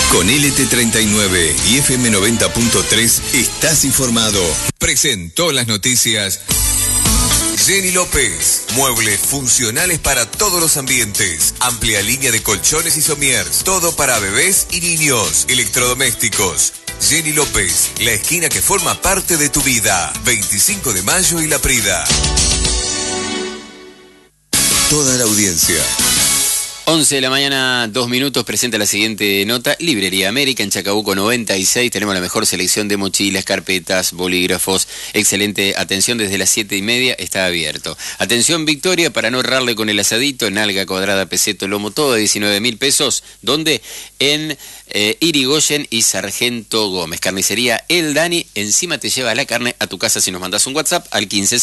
Con LT39 y FM 90.3 estás informado. Presentó las noticias Jenny López. Muebles funcionales para todos los ambientes. Amplia línea de colchones y somiers. Todo para bebés y niños. Electrodomésticos. Jenny López, la esquina que forma parte de tu vida. 25 de mayo y La Prida. Toda la audiencia. 11 de la mañana, 2 minutos, presenta la siguiente nota. Librería América en Chacabuco 96. Tenemos la mejor selección de mochilas, carpetas, bolígrafos. Excelente atención desde las 7:30. Está abierto. Atención Victoria, para no errarle con el asadito. Nalga cuadrada, peseto, lomo, todo de 19.000 pesos. ¿Dónde? En Irigoyen y Sargento Gómez. Carnicería El Dani. Encima te lleva la carne a tu casa si nos mandas un WhatsApp al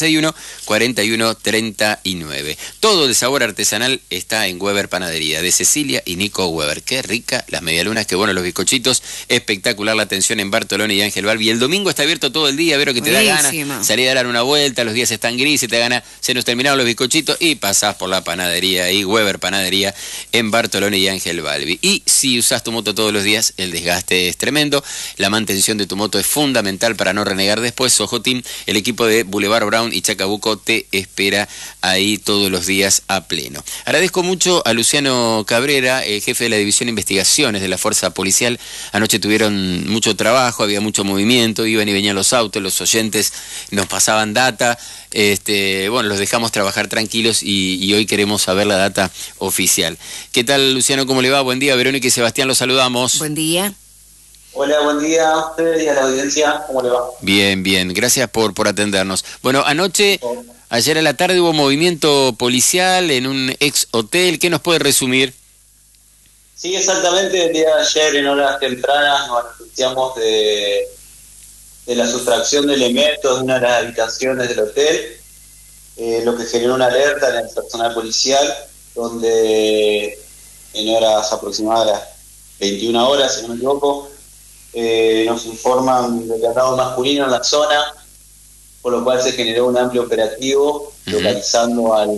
1561-4139. Todo de sabor artesanal está en Weber Panadería de Cecilia y Nico Weber. Qué rica las medialunas, qué bueno los bizcochitos. Espectacular la atención en Bartolone y Ángel Balbi. El domingo está abierto todo el día, Vero, que te da ganas. Salir a dar una vuelta, los días están grises, te da ganas, se nos terminaron los bizcochitos y pasás por la panadería y Weber Panadería en Bartolone y Ángel Balbi. Y si usás tu moto todos los días, el desgaste es tremendo. La mantención de tu moto es fundamental para no renegar después. Sojotín, el equipo de Boulevard Brown y Chacabuco te espera ahí todos los días a pleno. Agradezco mucho a Luciano Cabrera, jefe de la División de Investigaciones de la Fuerza Policial. Anoche tuvieron mucho trabajo, había mucho movimiento, iban y venían los autos, los oyentes nos pasaban data. Bueno, los dejamos trabajar tranquilos y hoy queremos saber la data oficial. ¿Qué tal, Luciano? ¿Cómo le va? Buen día. Verónica y Sebastián, los saludamos. Buen día. Hola, buen día a ustedes y a la audiencia. ¿Cómo le va? Bien, bien. Gracias por atendernos. Bueno, anoche, ayer a la tarde hubo movimiento policial en un ex hotel. ¿Qué nos puede resumir? Sí, exactamente. El día de ayer, en horas tempranas, nos anunciamos de la sustracción de elementos de una de las habitaciones del hotel, lo que generó una alerta en el personal policial, donde en horas aproximadas, las 21 horas, si no me equivoco, nos informan de que había un masculino en la zona, por lo cual se generó un amplio operativo localizando a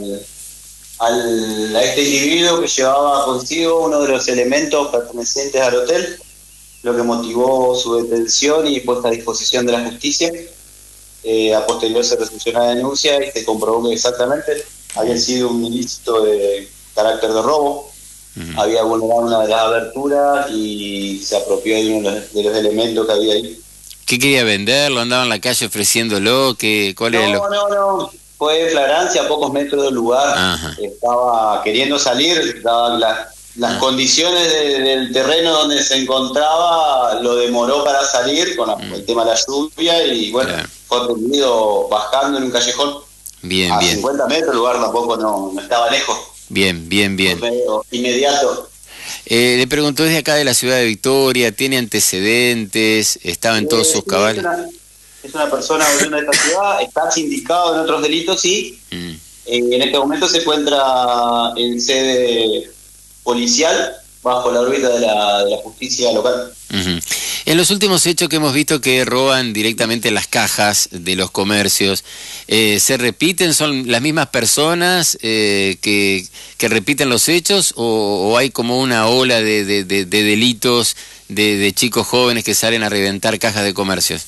este individuo que llevaba consigo uno de los elementos pertenecientes al hotel, lo que motivó su detención y puesta a disposición de la justicia. A posterior se recepcionó la denuncia y se comprobó que exactamente había sido un ilícito de carácter de robo. Había vulnerado una de las aberturas y se apropió de uno de los elementos que había ahí. ¿Qué quería vender? ¿Lo andaba en la calle ofreciéndolo? ¿Cuál era No. Fue flagrancia a pocos metros del lugar. Ajá. Estaba queriendo salir, daban las condiciones del terreno donde se encontraba, lo demoró para salir con el tema de la lluvia y bueno, claro, fue atendido bajando en un callejón. Bien, a bien. 50 metros, el lugar tampoco no estaba lejos. Bien. Fue inmediato. Le preguntó desde acá de la ciudad de Victoria, ¿tiene antecedentes? ¿Estaba en todos sus cabales? Es una persona oriunda de esta ciudad, está sindicado en otros delitos y en este momento se encuentra en sede policial bajo la órbita de la justicia local. En los últimos hechos que hemos visto que roban directamente las cajas de los comercios, ¿se repiten? ¿Son las mismas personas que repiten los hechos o hay como una ola de delitos de chicos jóvenes que salen a reventar cajas de comercios?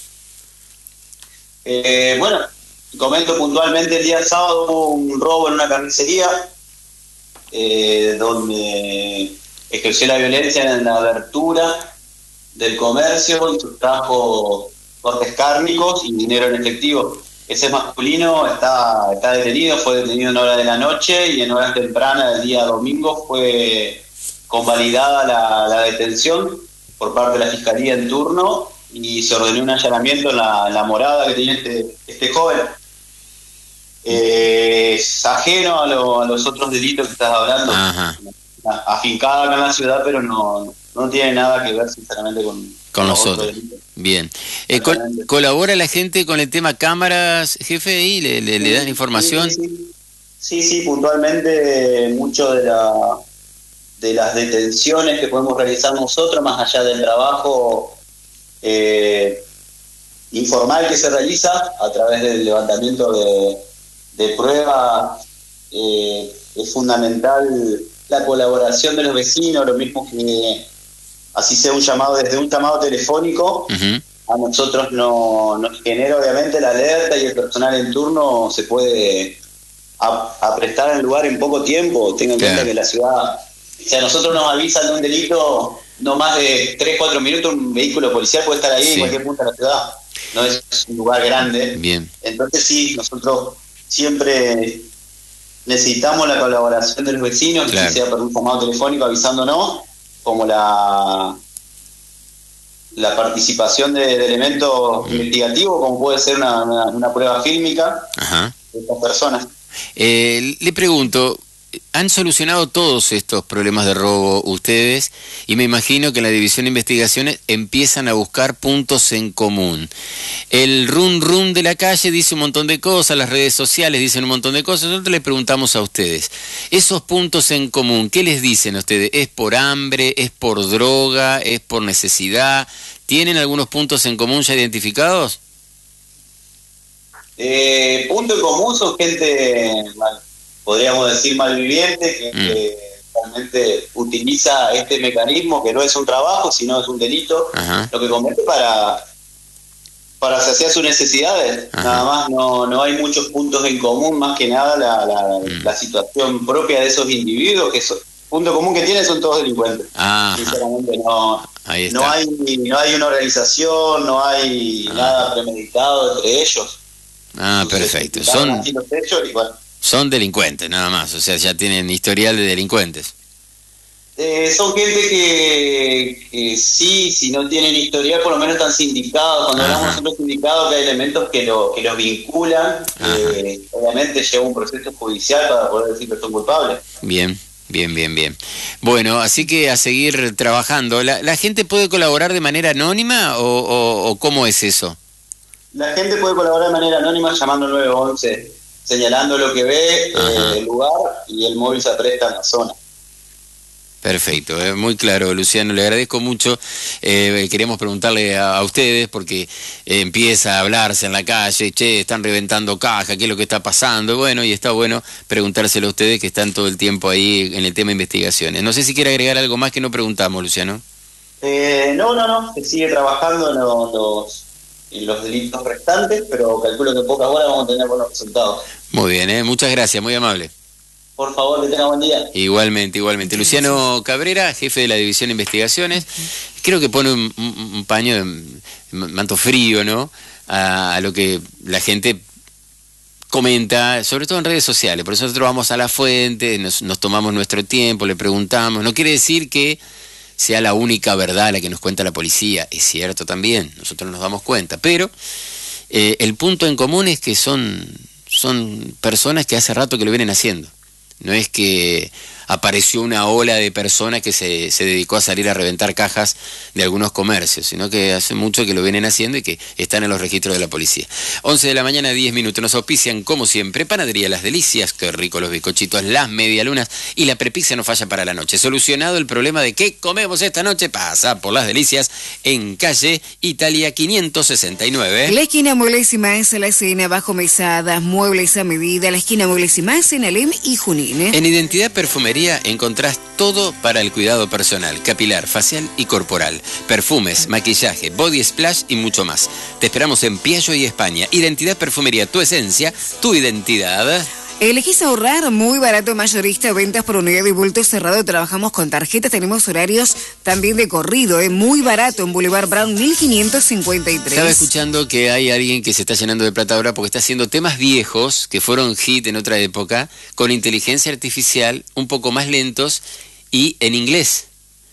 Bueno, comento puntualmente, el día sábado hubo un robo en una carnicería donde ejerció la violencia en la abertura del comercio y sustrajo cortes cárnicos y dinero en efectivo. Ese masculino está detenido, fue detenido en hora de la noche y en horas tempranas del día domingo fue convalidada la detención por parte de la Fiscalía en turno y se ordenó un allanamiento en la morada que tenía este joven. Es ajeno a los otros delitos que estás hablando. Ajá. Afincada acá en la ciudad, pero no tiene nada que ver sinceramente con los otros delitos. Bien. ¿Colabora la gente con el tema cámaras, jefe, y le dan información? Sí, puntualmente mucho de las detenciones que podemos realizar nosotros, más allá del trabajo informal que se realiza a través del levantamiento de pruebas, es fundamental la colaboración de los vecinos, lo mismo así sea un llamado, desde un llamado telefónico, a nosotros nos genera obviamente la alerta y el personal en turno se puede a prestar el lugar en poco tiempo. Tengan en cuenta que la ciudad, si a nosotros nos avisan de un delito, no más de 3-4 minutos un vehículo policial puede estar ahí en cualquier punto de la ciudad. No es un lugar grande. Bien. Entonces sí, nosotros siempre necesitamos la colaboración de los vecinos, claro, que sea por un llamado telefónico avisándonos, como la participación de elementos investigativos, como puede ser una prueba fílmica de estas personas. Le pregunto, han solucionado todos estos problemas de robo ustedes y me imagino que en la División de Investigaciones empiezan a buscar puntos en común. El run de la calle dice un montón de cosas, las redes sociales dicen un montón de cosas. Nosotros les preguntamos a ustedes, esos puntos en común, ¿qué les dicen a ustedes? ¿Es por hambre? ¿Es por droga? ¿Es por necesidad? ¿Tienen algunos puntos en común ya identificados? Punto en común son gente, podríamos decir, malviviente, que realmente utiliza este mecanismo, que no es un trabajo, sino es un delito, lo que comete para saciar sus necesidades. Nada más, no hay muchos puntos en común, más que nada la situación propia de esos individuos, que punto común que tienen son todos delincuentes. Sinceramente no hay una organización, no hay nada premeditado entre ellos. Perfecto. Son delincuentes, nada más, o sea, ya tienen historial de delincuentes. Son gente que sí, si no tienen historial, por lo menos están sindicados. Cuando hablamos de sindicados, que hay elementos que los vinculan, obviamente lleva un proceso judicial para poder decir que son culpables. Bien. Bueno, así que a seguir trabajando. ¿La gente puede colaborar de manera anónima o cómo es eso? La gente puede colaborar de manera anónima llamando al 911, señalando lo que ve, el lugar, y el móvil se presta en la zona. Perfecto, muy claro, Luciano, le agradezco mucho. Queremos preguntarle a ustedes, porque empieza a hablarse en la calle, están reventando cajas, ¿qué es lo que está pasando? Bueno, y está bueno preguntárselo a ustedes que están todo el tiempo ahí en el tema de investigaciones. No sé si quiere agregar algo más que no preguntamos, Luciano. No, se sigue trabajando en los delitos restantes, pero calculo que en pocas horas vamos a tener buenos resultados. Muy bien, muchas gracias, muy amable. Por favor, que tenga buen día. Igualmente. Luciano Cabrera, jefe de la División de Investigaciones, creo que pone un paño de manto frío, ¿no?, a lo que la gente comenta, sobre todo en redes sociales. Por eso nosotros vamos a la fuente, nos tomamos nuestro tiempo, le preguntamos. No quiere decir que sea la única verdad la que nos cuenta la policía, es cierto también, nosotros nos damos cuenta, pero el punto en común es que son personas que hace rato que lo vienen haciendo. No es que apareció una ola de personas que se dedicó a salir a reventar cajas de algunos comercios, sino que hace mucho que lo vienen haciendo y que están en los registros de la policía. 11 de la mañana, 10 minutos. Nos auspician, como siempre, Panadería Las Delicias, qué rico los bizcochitos, las medialunas y la prepizza no falla para la noche. Solucionado el problema de qué comemos esta noche, pasa por Las Delicias en calle Italia 569. La esquina Muebles y Más, la escena Bajo Mesadas, muebles a medida, la esquina Muebles y Más en Alem y Junín. En Identidad Perfumería encontrás todo para el cuidado personal, capilar, facial y corporal. Perfumes, maquillaje, body splash y mucho más. Te esperamos en Piaggio y España. Identidad Perfumería, tu esencia, tu identidad. Elegís ahorrar, muy barato, mayorista, ventas por unidad y bulto cerrado. Trabajamos con tarjetas, tenemos horarios también de corrido, muy barato, en Boulevard Brown 1553. Estaba escuchando que hay alguien que se está llenando de plata ahora porque está haciendo temas viejos que fueron hit en otra época, con inteligencia artificial, un poco más lentos y en inglés.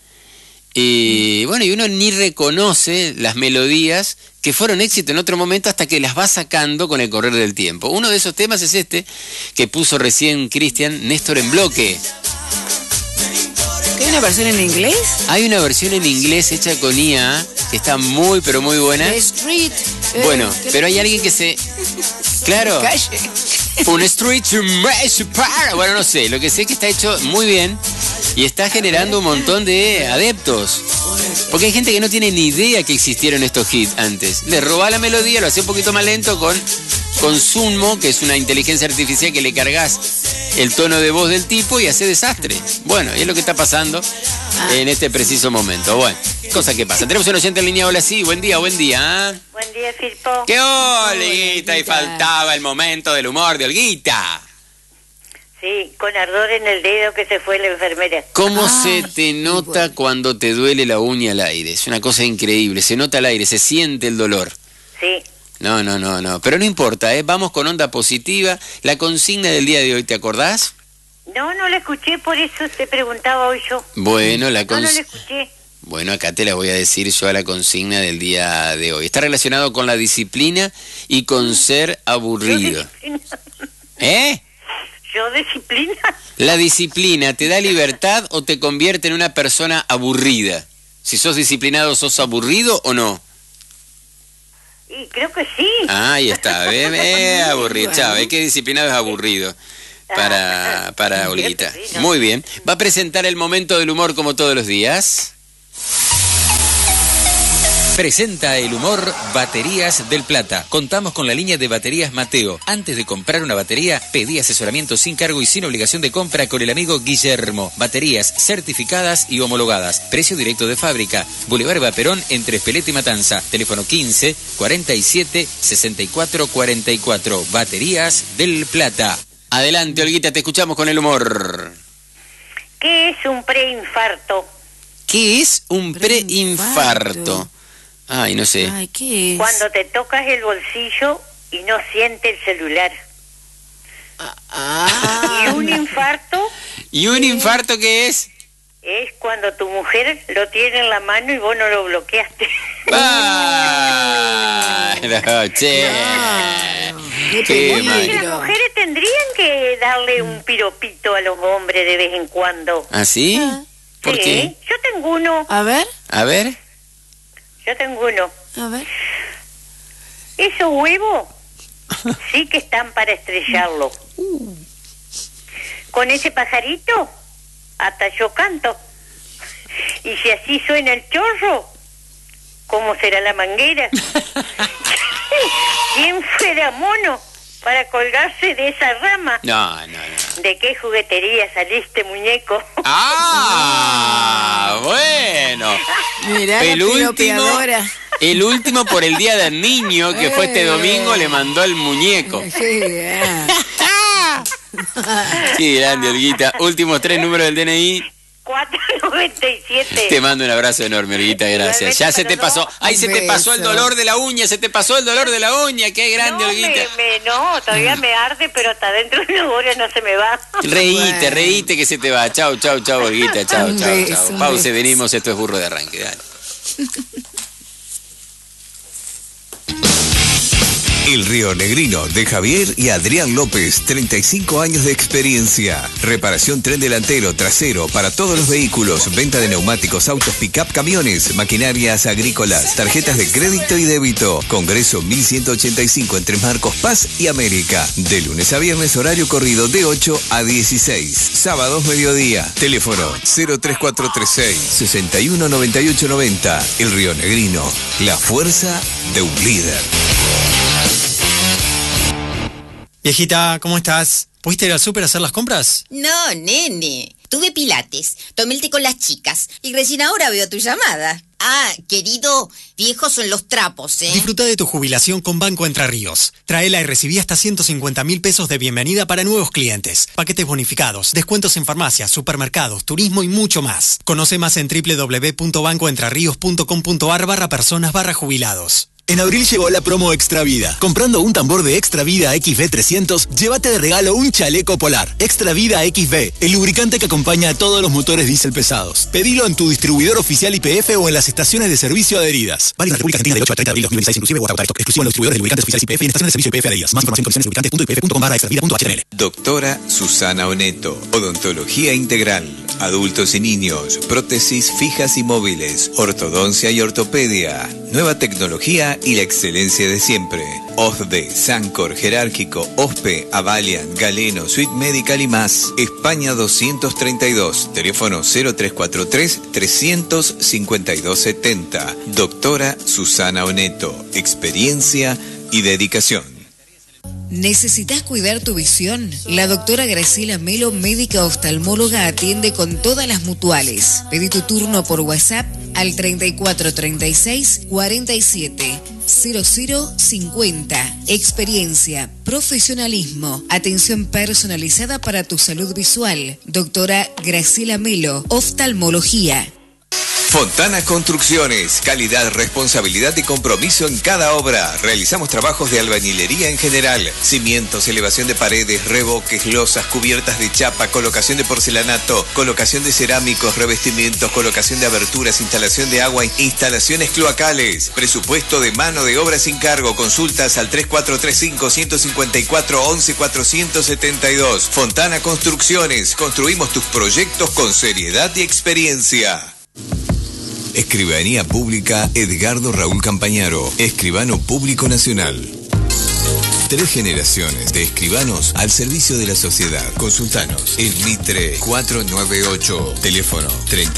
Y bueno, y uno ni reconoce las melodías que fueron éxito en otro momento hasta que las va sacando con el correr del tiempo. Uno de esos temas es este que puso recién Cristian, Néstor en Bloque. ¿Hay una versión en inglés? Hay una versión en inglés hecha con IA que está muy pero muy buena. Street. Bueno, pero hay alguien que se... Claro. Un street to bueno, no sé, lo que sé es que está hecho muy bien y está generando un montón de adeptos. Porque hay gente que no tiene ni idea que existieron estos hits antes. Le roba la melodía, lo hacía un poquito más lento con Sumo, que es una inteligencia artificial que le cargas el tono de voz del tipo y hace desastre. Bueno, y es lo que está pasando en este preciso momento. Bueno, cosa que pasa. Tenemos un oyente en línea. Hola, sí, buen día, buen día. Buen día, Firpo. ¡Qué Olguita! Y faltaba el momento del humor de Olguita. Sí, con ardor en el dedo que se fue la enfermera. ¿Cómo se te nota cuando te duele la uña al aire? Es una cosa increíble. Se nota al aire, se siente el dolor. Sí. No. Pero no importa, vamos con onda positiva. La consigna del día de hoy, ¿te acordás? No la escuché, por eso te preguntaba hoy yo. Bueno, No la escuché. Bueno, acá te la voy a decir yo a la consigna del día de hoy. Está relacionado con la disciplina y con ser aburrido. ¿Eh? ¿Yo disciplina? ¿La disciplina te da libertad o te convierte en una persona aburrida? Si sos disciplinado, ¿sos aburrido o no? Y creo que sí. Ahí está, aburrido. Chao, que disciplinado es aburrido para Olguita. Sí, ¿no? Muy bien. ¿Va a presentar el momento del humor como todos los días? Presenta el humor Baterías del Plata. Contamos con la línea de baterías Mateo. Antes de comprar una batería, pedí asesoramiento sin cargo y sin obligación de compra con el amigo Guillermo. Baterías certificadas y homologadas. Precio directo de fábrica. Boulevard Vaperón entre Espeleta y Matanza. Teléfono 15 47 64 44. Baterías del Plata. Adelante, Olguita, te escuchamos con el humor. ¿Qué es un preinfarto? ¿Qué es un preinfarto? Ay, no sé. Ay, ¿qué es? Cuando te tocas el bolsillo y no siente el celular. ¿Y un infarto? ¿Y un infarto qué es? Es cuando tu mujer lo tiene en la mano y vos no lo bloqueaste. ¡Ah! No, che. Qué Oye, mal. las mujeres tendrían que darle un piropito a los hombres de vez en cuando. ¿Ah, sí? ¿Por Sí, qué? yo tengo uno. A ver. A ver. Yo tengo uno. A ver. Esos huevos sí que están para estrellarlo. Con ese pajarito hasta yo canto. Y si así suena el chorro, ¿cómo será la manguera? ¿Quién fuera mono para colgarse de esa rama? No. ¿De qué juguetería saliste, muñeco? ¡Ah! Bueno. Mirá El la último, piropeadora. el último por el Día del Niño, que fue este domingo, le mandó el muñeco. Qué bien. Qué grande, Olguita. Últimos 3 números del DNI. 497. Te mando un abrazo enorme, Olguita, gracias. Ya se te pasó. Ahí se te pasó el dolor de la uña, se te pasó el dolor de la uña. Qué grande, No, Olguita. no, todavía me arde, pero hasta dentro de una hora no se me va. Reíte que se te va. Chau, Olguita. Chau. Un beso. Pause, venimos. Esto es Burro de Arranque. Dale. El Río Negrino de Javier y Adrián López, 35 años de experiencia. Reparación tren delantero, trasero, para todos los vehículos. Venta de neumáticos, autos, pick-up, camiones, maquinarias agrícolas, tarjetas de crédito y débito. Congreso 1185 entre Marcos Paz y América. De lunes a viernes, horario corrido de 8 a 16. Sábados, mediodía. Teléfono 03436 619890. El Río Negrino, la fuerza de un líder. Viejita, ¿cómo estás? ¿Pudiste ir al súper a hacer las compras? No, nene. Tuve pilates, tomé el té con las chicas y recién ahora veo tu llamada. Ah, querido, viejos son los trapos, ¿eh? Disfruta de tu jubilación con Banco Entre Ríos. Traela y recibí hasta 150.000 pesos de bienvenida para nuevos clientes. Paquetes bonificados, descuentos en farmacias, supermercados, turismo y mucho más. Conoce más en www.bancoentrerrios.com.ar/personas/jubilados. En abril llegó la promo Extra Vida. Comprando un tambor de Extra Vida XV300, llévate de regalo un chaleco polar. Extra Vida XV, el lubricante que acompaña a todos los motores diésel pesados. Pedilo en tu distribuidor oficial YPF o en las estaciones de servicio adheridas. Válido en la República Argentina del 8 al 30 de abril 2016, inclusive o hasta stock. Exclusivo en los distribuidores de lubricantes oficiales YPF y en estaciones de servicio YPF adheridas. Más información en condiciones lubricantes.ypf.com/extravida.html. Doctora Susana Oneto, odontología integral, adultos y niños, prótesis fijas y móviles, ortodoncia y ortopedia, nueva tecnología calidad y la excelencia de siempre. OSDE, Sancor, Jerárquico, OSPE, Avalian, Galeno, Suite Medical y más. España 232, teléfono 0343-352-70. Doctora Susana Oneto, experiencia y dedicación. ¿Necesitas cuidar tu visión? La doctora Graciela Melo, médica oftalmóloga, atiende con todas las mutuales. Pedí tu turno por WhatsApp al 3436 47 0050. Experiencia, profesionalismo, atención personalizada para tu salud visual. Doctora Graciela Melo, oftalmología. Fontana Construcciones, calidad, responsabilidad y compromiso en cada obra. Realizamos trabajos de albañilería en general, cimientos, elevación de paredes, revoques, losas, cubiertas de chapa, colocación de porcelanato, colocación de cerámicos, revestimientos, colocación de aberturas, instalación de agua, instalaciones cloacales. Presupuesto de mano de obra sin cargo. Consultas al 3435-154-11472. Fontana Construcciones, construimos tus proyectos con seriedad y experiencia. Escribanía Pública Edgardo Raúl Campañaro, escribano público nacional. 3 generaciones de escribanos al servicio de la sociedad. Consultanos en Mitre 498, teléfono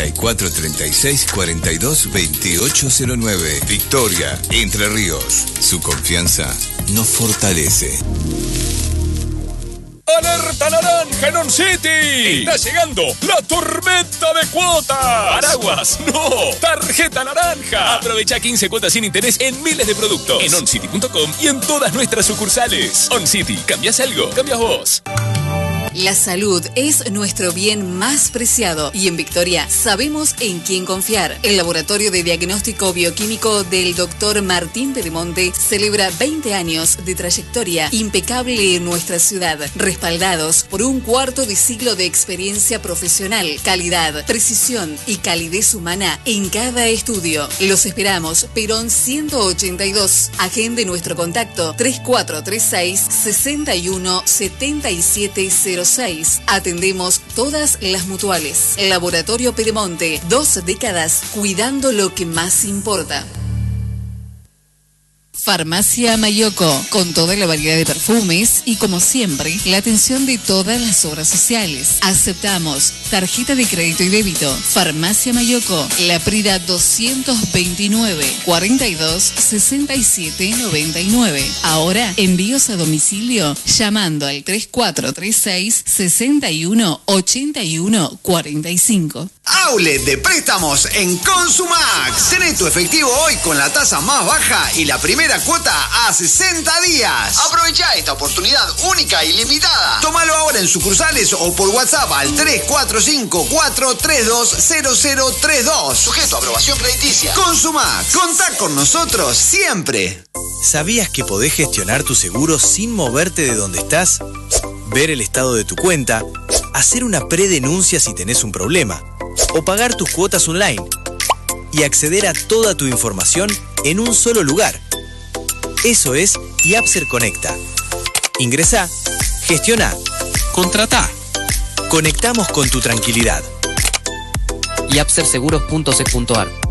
3436-422809. Victoria, Entre Ríos. Su confianza nos fortalece. ¡Alerta naranja en On City! ¡Está llegando la tormenta de cuotas! ¡Paraguas! ¡No! ¡Tarjeta naranja! Aprovecha 15 cuotas sin interés en miles de productos. En oncity.com y en todas nuestras sucursales. On City. ¿Cambias algo? ¿Cambias vos? La salud es nuestro bien más preciado y en Victoria sabemos en quién confiar. El Laboratorio de Diagnóstico Bioquímico del Dr. Martín Pedemonte celebra 20 años de trayectoria impecable en nuestra ciudad, respaldados por un cuarto de siglo de experiencia profesional, calidad, precisión y calidez humana en cada estudio. Los esperamos, Perón 182. Agende nuestro contacto 3436 61 7706. Atendemos todas las mutuales. Laboratorio Pedemonte, 2 décadas cuidando lo que más importa. Farmacia Mayoco, con toda la variedad de perfumes y como siempre, la atención de todas las obras sociales. Aceptamos tarjeta de crédito y débito. Farmacia Mayoco, La Prida 229, 42 67 99. Ahora, envíos a domicilio llamando al 3436 61 81 45. Outlet de préstamos en Consumax. Tenés tu efectivo hoy con la tasa más baja y la primera cuota a 60 días. Aprovecha esta oportunidad única y limitada. Tómalo ahora en sucursales o por WhatsApp al 345-432-0032. Sujeto a aprobación crediticia. Consumax. Contá con nosotros siempre. ¿Sabías que podés gestionar tu seguro sin moverte de donde estás? Ver el estado de tu cuenta, hacer una predenuncia si tenés un problema, o pagar tus cuotas online y acceder a toda tu información en un solo lugar. Eso es Yapser Conecta. Ingresá, gestiona, contratá. Conectamos con tu tranquilidad. yapserseguros.c.ar